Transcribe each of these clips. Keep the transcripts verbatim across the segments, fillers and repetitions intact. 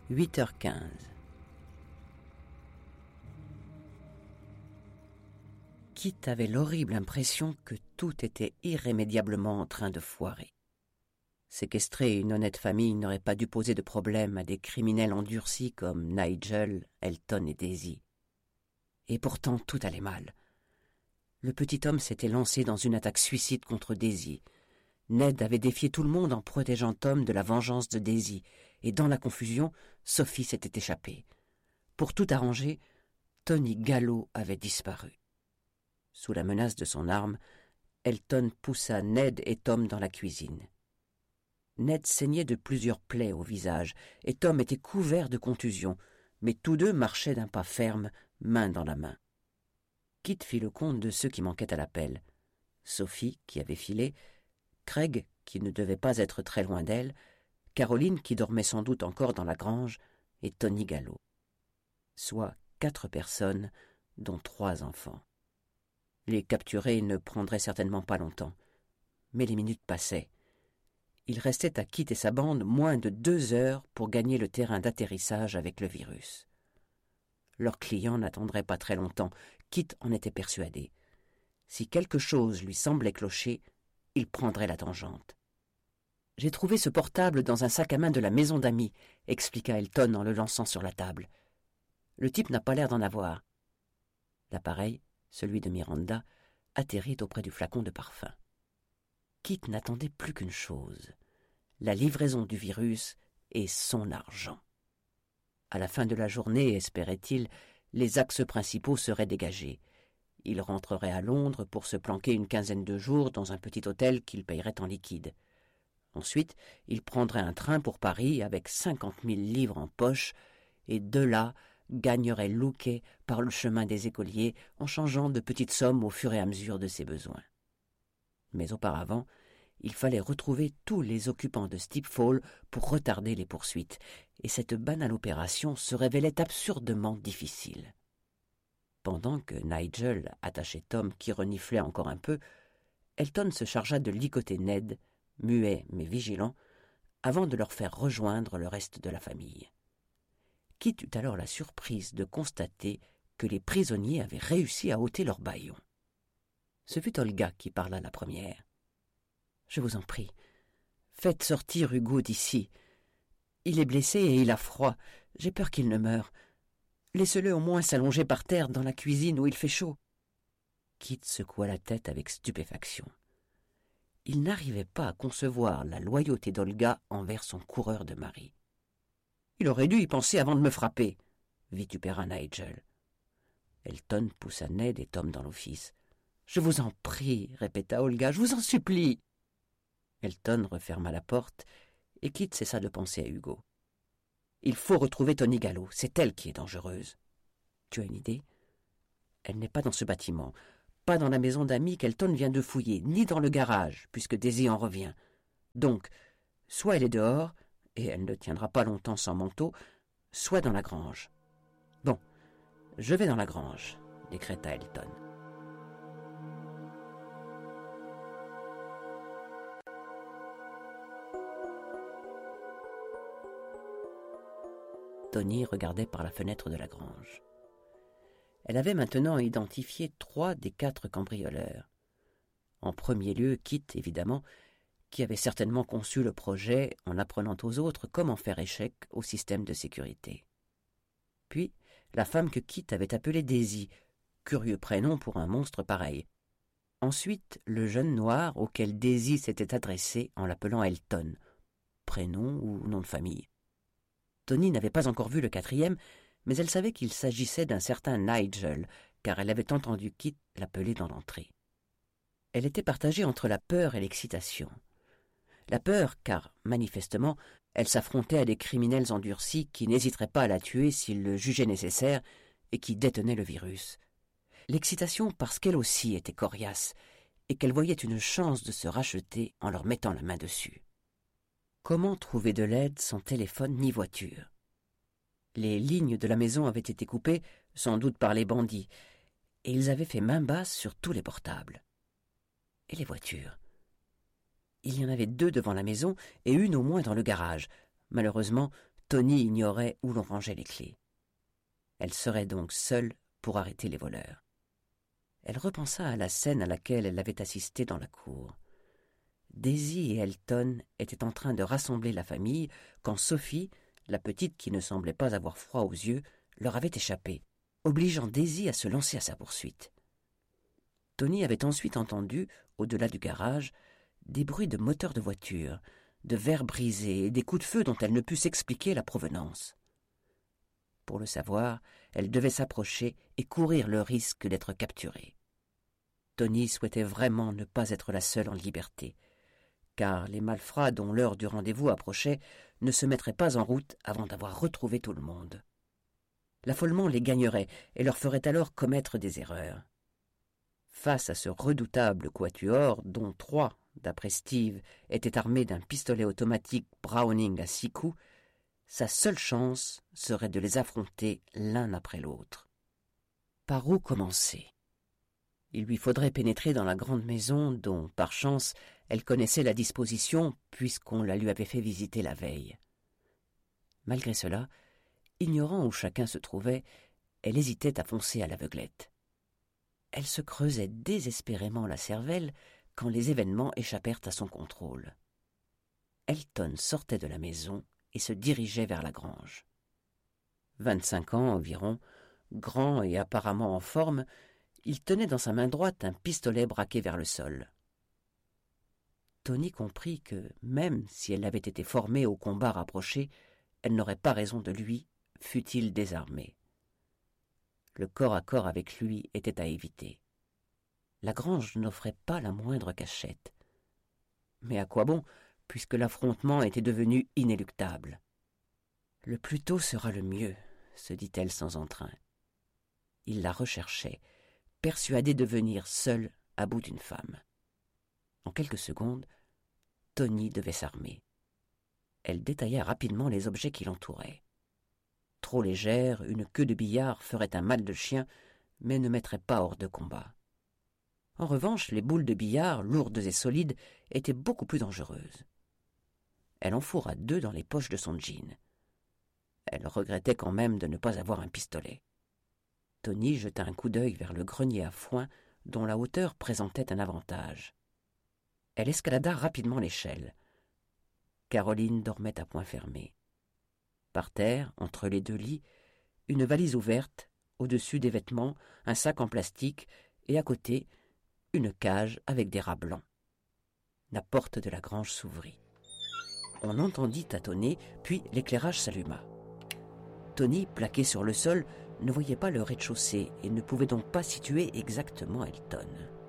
huit heures quinze. Kit avait l'horrible impression que tout était irrémédiablement en train de foirer. Séquestrer une honnête famille n'aurait pas dû poser de problème à des criminels endurcis comme Nigel, Elton et Daisy. Et pourtant tout allait mal. Le petit homme s'était lancé dans une attaque suicide contre Daisy. Ned avait défié tout le monde en protégeant Tom de la vengeance de Daisy, et dans la confusion, Sophie s'était échappée. Pour tout arranger, Tony Gallo avait disparu. Sous la menace de son arme, Elton poussa Ned et Tom dans la cuisine. Ned saignait de plusieurs plaies au visage, et Tom était couvert de contusions, mais tous deux marchaient d'un pas ferme, main dans la main. Kit fit le compte de ceux qui manquaient à l'appel. Sophie, qui avait filé, Craig, qui ne devait pas être très loin d'elle, Caroline, qui dormait sans doute encore dans la grange, et Tony Gallo. Soit quatre personnes, dont trois enfants. Les capturer ne prendrait certainement pas longtemps. Mais les minutes passaient. Il restait à Kit et sa bande moins de deux heures pour gagner le terrain d'atterrissage avec le virus. Leur client n'attendrait pas très longtemps, Kit en était persuadé. Si quelque chose lui semblait clocher, il prendrait la tangente. « J'ai trouvé ce portable dans un sac à main de la maison d'amis », expliqua Elton en le lançant sur la table. « Le type n'a pas l'air d'en avoir. » L'appareil, celui de Miranda, atterrit auprès du flacon de parfum. Kit n'attendait plus qu'une chose, la livraison du virus et son argent. À la fin de la journée, espérait-il, les axes principaux seraient dégagés. Il rentrerait à Londres pour se planquer une quinzaine de jours dans un petit hôtel qu'il payerait en liquide. Ensuite, il prendrait un train pour Paris avec cinquante mille livres en poche et de là gagnerait Louquet par le chemin des écoliers en changeant de petites sommes au fur et à mesure de ses besoins. Mais auparavant, il fallait retrouver tous les occupants de Steepfall pour retarder les poursuites, et cette banale opération se révélait absurdement difficile. Pendant que Nigel attachait Tom qui reniflait encore un peu, Elton se chargea de ligoter Ned, muet mais vigilant, avant de leur faire rejoindre le reste de la famille. Kit eut alors la surprise de constater que les prisonniers avaient réussi à ôter leurs bâillons. Ce fut Olga qui parla la première. « Je vous en prie, faites sortir Hugo d'ici. Il est blessé et il a froid. J'ai peur qu'il ne meure. Laissez-le au moins s'allonger par terre dans la cuisine où il fait chaud. » Kit secoua la tête avec stupéfaction. Il n'arrivait pas à concevoir la loyauté d'Olga envers son coureur de mari. « Il aurait dû y penser avant de me frapper, » vitupéra Nigel. Elton poussa Ned et Tom dans l'office. « Je vous en prie, » répéta Olga, « je vous en supplie. » Elton referma la porte et Kit cessa de penser à Hugo. « Il faut retrouver Tony Gallo, c'est elle qui est dangereuse. »« Tu as une idée ? Elle n'est pas dans ce bâtiment, pas dans la maison d'amis qu'Elton vient de fouiller, ni dans le garage, puisque Daisy en revient. Donc, soit elle est dehors, et elle ne tiendra pas longtemps sans manteau, soit dans la grange. Bon, je vais dans la grange, décréta Elton. Tony regardait par la fenêtre de la grange. Elle avait maintenant identifié trois des quatre cambrioleurs. En premier lieu, Kit, évidemment, qui avait certainement conçu le projet en apprenant aux autres comment faire échec au système de sécurité. Puis, la femme que Kit avait appelée Daisy, curieux prénom pour un monstre pareil. Ensuite, le jeune noir auquel Daisy s'était adressée en l'appelant Elton, prénom ou nom de famille. Tony n'avait pas encore vu le quatrième, mais elle savait qu'il s'agissait d'un certain Nigel, car elle avait entendu Kit l'appeler dans l'entrée. Elle était partagée entre la peur et l'excitation. La peur, car, manifestement, elle s'affrontait à des criminels endurcis qui n'hésiteraient pas à la tuer s'ils le jugeaient nécessaire et qui détenaient le virus. L'excitation parce qu'elle aussi était coriace et qu'elle voyait une chance de se racheter en leur mettant la main dessus. Comment trouver de l'aide sans téléphone ni voiture ? Les lignes de la maison avaient été coupées, sans doute par les bandits, et ils avaient fait main basse sur tous les portables. Et les voitures ? Il y en avait deux devant la maison et une au moins dans le garage. Malheureusement, Tony ignorait où l'on rangeait les clés. Elle serait donc seule pour arrêter les voleurs. Elle repensa à la scène à laquelle elle avait assisté dans la cour. Daisy et Elton étaient en train de rassembler la famille quand Sophie, la petite qui ne semblait pas avoir froid aux yeux, leur avait échappé, obligeant Daisy à se lancer à sa poursuite. Tony avait ensuite entendu, au-delà du garage, des bruits de moteurs de voiture, de verres brisés et des coups de feu dont elle ne put s'expliquer la provenance. Pour le savoir, elle devait s'approcher et courir le risque d'être capturée. Tony souhaitait vraiment ne pas être la seule en liberté, car les malfrats dont l'heure du rendez-vous approchait ne se mettraient pas en route avant d'avoir retrouvé tout le monde. L'affolement les gagnerait et leur ferait alors commettre des erreurs. Face à ce redoutable quatuor, dont trois, d'après Steve, étaient armés d'un pistolet automatique Browning à six coups, sa seule chance serait de les affronter l'un après l'autre. Par où commencer ? Il lui faudrait pénétrer dans la grande maison dont, par chance, elle connaissait la disposition puisqu'on la lui avait fait visiter la veille. Malgré cela, ignorant où chacun se trouvait, elle hésitait à foncer à l'aveuglette. Elle se creusait désespérément la cervelle quand les événements échappèrent à son contrôle. Elton sortait de la maison et se dirigeait vers la grange. Vingt-cinq ans environ, grand et apparemment en forme, il tenait dans sa main droite un pistolet braqué vers le sol. Tony comprit que, même si elle avait été formée au combat rapproché, elle n'aurait pas raison de lui, fût-il désarmé. Le corps à corps avec lui était à éviter. La grange n'offrait pas la moindre cachette. Mais à quoi bon, puisque l'affrontement était devenu inéluctable? Le plus tôt sera le mieux, se dit-elle sans entrain. Il la recherchait, persuadé de venir seul à bout d'une femme. En quelques secondes, Tony devait s'armer. Elle détailla rapidement les objets qui l'entouraient. Trop légère, une queue de billard ferait un mal de chien, mais ne mettrait pas hors de combat. En revanche, les boules de billard, lourdes et solides, étaient beaucoup plus dangereuses. Elle en fourra deux dans les poches de son jean. Elle regrettait quand même de ne pas avoir un pistolet. Tony jeta un coup d'œil vers le grenier à foin, dont la hauteur présentait un avantage. Elle escalada rapidement l'échelle. Caroline dormait à poing fermé. Par terre, entre les deux lits, une valise ouverte, au-dessus des vêtements, un sac en plastique, et à côté, une cage avec des rats blancs. La porte de la grange s'ouvrit. On entendit tâtonner, puis l'éclairage s'alluma. Tony, plaqué sur le sol, ne voyait pas le rez-de-chaussée et ne pouvait donc pas situer exactement Elton.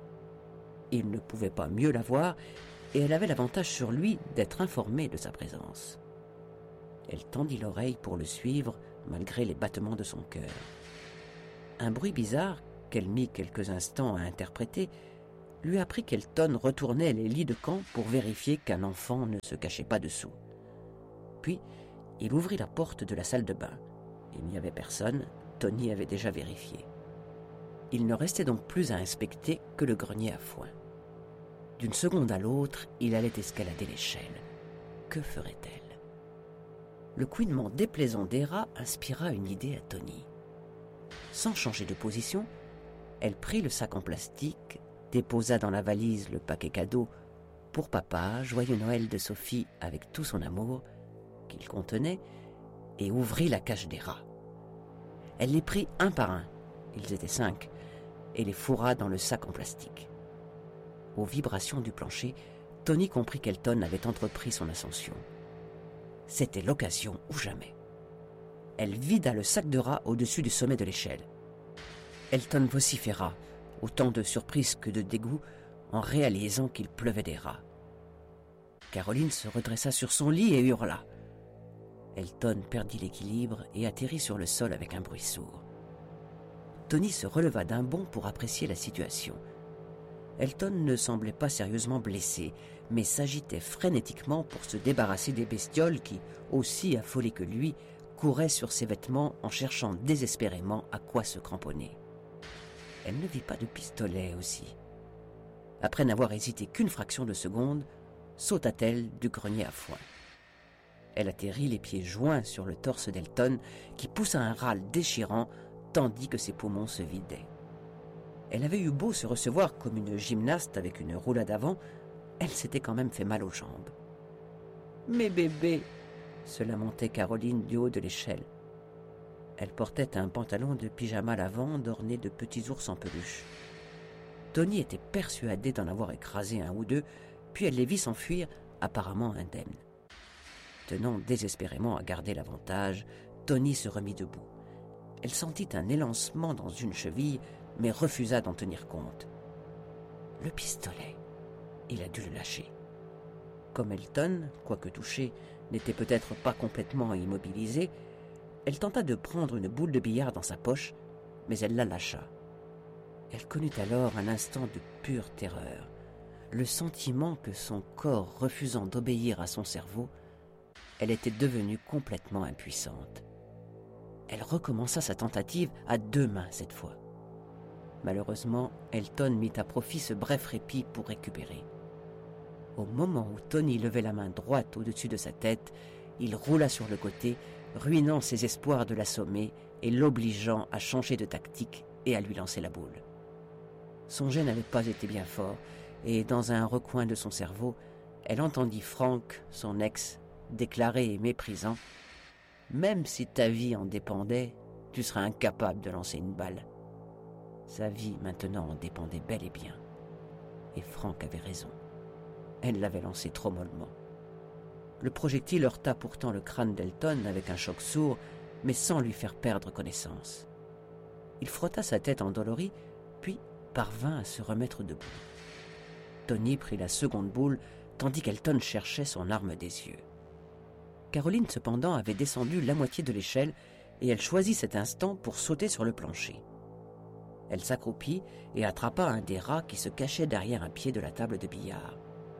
Il ne pouvait pas mieux la voir, et elle avait l'avantage sur lui d'être informée de sa présence. Elle tendit l'oreille pour le suivre, malgré les battements de son cœur. Un bruit bizarre, qu'elle mit quelques instants à interpréter, lui apprit qu'Elton retournait les lits de camp pour vérifier qu'un enfant ne se cachait pas dessous. Puis, il ouvrit la porte de la salle de bain. Il n'y avait personne, Tony avait déjà vérifié. Il ne restait donc plus à inspecter que le grenier à foin. D'une seconde à l'autre, il allait escalader l'échelle. Que ferait-elle? Le couinement déplaisant des rats inspira une idée à Tony. Sans changer de position, elle prit le sac en plastique, déposa dans la valise le paquet cadeau « Pour papa, joyeux Noël » de Sophie avec tout son amour qu'il contenait et ouvrit la cage des rats. Elle les prit un par un, ils étaient cinq, et les fourra dans le sac en plastique. Aux vibrations du plancher, Tony comprit qu'Elton avait entrepris son ascension. C'était l'occasion ou jamais. Elle vida le sac de rats au-dessus du sommet de l'échelle. Elton vociféra, autant de surprise que de dégoût, en réalisant qu'il pleuvait des rats. Caroline se redressa sur son lit et hurla. Elton perdit l'équilibre et atterrit sur le sol avec un bruit sourd. Tony se releva d'un bond pour apprécier la situation. Elton ne semblait pas sérieusement blessé, mais s'agitait frénétiquement pour se débarrasser des bestioles qui, aussi affolées que lui, couraient sur ses vêtements en cherchant désespérément à quoi se cramponner. Elle ne vit pas de pistolet aussi. Après n'avoir hésité qu'une fraction de seconde, sauta-t-elle du grenier à foin. Elle atterrit les pieds joints sur le torse d'Elton, qui poussa un râle déchirant, tandis que ses poumons se vidaient. Elle avait eu beau se recevoir comme une gymnaste avec une roulade avant, elle s'était quand même fait mal aux jambes. « Mes bébés !» se lamentait Caroline du haut de l'échelle. Elle portait un pantalon de pyjama lavande orné de petits ours en peluche. Tony était persuadé d'en avoir écrasé un ou deux, puis elle les vit s'enfuir, apparemment indemne. Tenant désespérément à garder l'avantage, Tony se remit debout. Elle sentit un élancement dans une cheville, mais refusa d'en tenir compte. Le pistolet, il a dû le lâcher. Comme Elton, quoique touché, n'était peut-être pas complètement immobilisé, elle tenta de prendre une boule de billard dans sa poche, mais elle la lâcha. Elle connut alors un instant de pure terreur, le sentiment que son corps refusant d'obéir à son cerveau, elle était devenue complètement impuissante. Elle recommença sa tentative à deux mains cette fois. Malheureusement, Elton mit à profit ce bref répit pour récupérer. Au moment où Tony levait la main droite au-dessus de sa tête, il roula sur le côté, ruinant ses espoirs de l'assommer et l'obligeant à changer de tactique et à lui lancer la boule. Son jet n'avait pas été bien fort, et dans un recoin de son cerveau, elle entendit Frank, son ex, déclarer et méprisant « Même si ta vie en dépendait, tu seras incapable de lancer une balle. » Sa vie maintenant en dépendait bel et bien. Et Frank avait raison. Elle l'avait lancé trop mollement. Le projectile heurta pourtant le crâne d'Elton avec un choc sourd, mais sans lui faire perdre connaissance. Il frotta sa tête endolorie, puis parvint à se remettre debout. Tony prit la seconde boule, tandis qu'Elton cherchait son arme des yeux. Caroline, cependant, avait descendu la moitié de l'échelle, et elle choisit cet instant pour sauter sur le plancher. Elle s'accroupit et attrapa un des rats qui se cachait derrière un pied de la table de billard.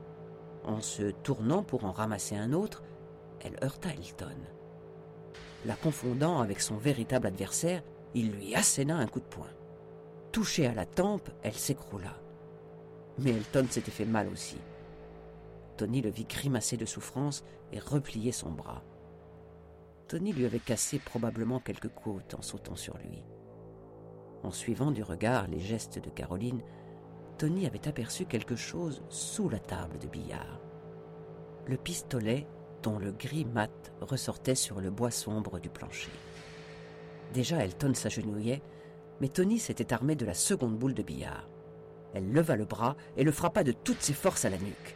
En se tournant pour en ramasser un autre, elle heurta Elton. La confondant avec son véritable adversaire, il lui asséna un coup de poing. Touchée à la tempe, elle s'écroula. Mais Elton s'était fait mal aussi. Tony le vit grimacer de souffrance et replier son bras. Tony lui avait cassé probablement quelques côtes en sautant sur lui. En suivant du regard les gestes de Caroline, Tony avait aperçu quelque chose sous la table de billard. Le pistolet dont le gris mat ressortait sur le bois sombre du plancher. Déjà Elton s'agenouillait, mais Tony s'était armé de la seconde boule de billard. Elle leva le bras et le frappa de toutes ses forces à la nuque.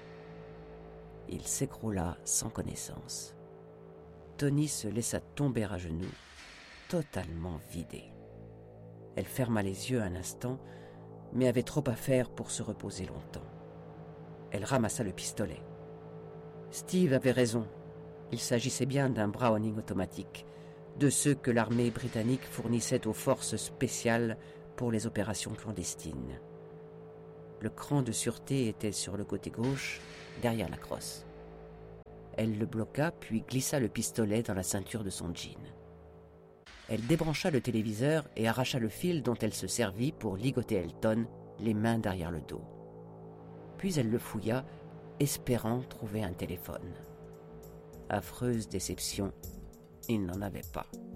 Il s'écroula sans connaissance. Tony se laissa tomber à genoux, totalement vidé. Elle ferma les yeux un instant, mais avait trop à faire pour se reposer longtemps. Elle ramassa le pistolet. Steve avait raison. Il s'agissait bien d'un Browning automatique, de ceux que l'armée britannique fournissait aux forces spéciales pour les opérations clandestines. Le cran de sûreté était sur le côté gauche, derrière la crosse. Elle le bloqua, puis glissa le pistolet dans la ceinture de son jean. Elle débrancha le téléviseur et arracha le fil dont elle se servit pour ligoter Elton, les mains derrière le dos. Puis elle le fouilla, espérant trouver un téléphone. Affreuse déception, il n'en avait pas.